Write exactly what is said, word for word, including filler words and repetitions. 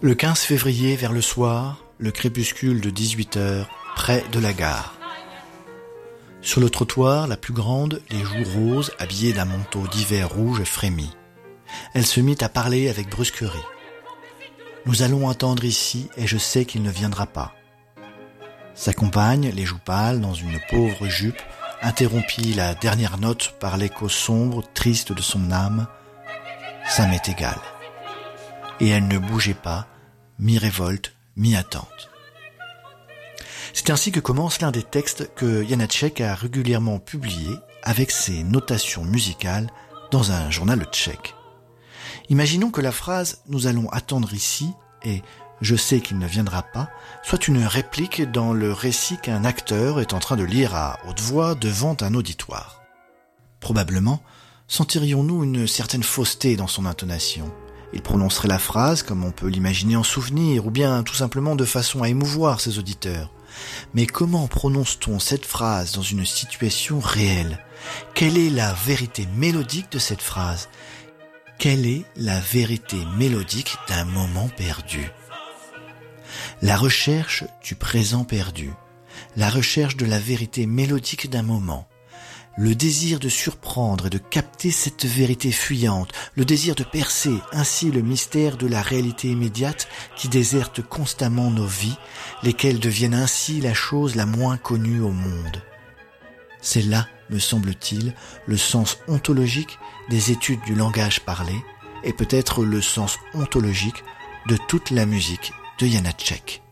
Le quinze février, vers le soir, le crépuscule de dix-huit heures, près de la gare. Sur le trottoir, la plus grande, les joues roses, habillée d'un manteau d'hiver rouge, frémit. Elle se mit à parler avec brusquerie. « Nous allons attendre ici et je sais qu'il ne viendra pas. » Sa compagne, les joues pâles, dans une pauvre jupe, interrompit la dernière note par l'écho sombre, triste de son âme. Ça m'est égal. Et elle ne bougeait pas, mi-révolte, mi-attente. C'est ainsi que commence l'un des textes que Janacek a régulièrement publié avec ses notations musicales dans un journal tchèque. Imaginons que la phrase « Nous allons attendre ici » et « Je sais qu'il ne viendra pas » soit une réplique dans le récit qu'un acteur est en train de lire à haute voix devant un auditoire. Probablement, sentirions-nous une certaine fausseté dans son intonation. Il prononcerait la phrase comme on peut l'imaginer en souvenir, ou bien tout simplement de façon à émouvoir ses auditeurs. Mais comment prononce-t-on cette phrase dans une situation réelle ? Quelle est la vérité mélodique de cette phrase ? Quelle est la vérité mélodique d'un moment perdu ? La recherche du présent perdu, la recherche de la vérité mélodique d'un moment, le désir de surprendre et de capter cette vérité fuyante, le désir de percer ainsi le mystère de la réalité immédiate qui déserte constamment nos vies, lesquelles deviennent ainsi la chose la moins connue au monde. C'est là, me semble-t-il, le sens ontologique des études du langage parlé et peut-être le sens ontologique de toute la musique de Janacek.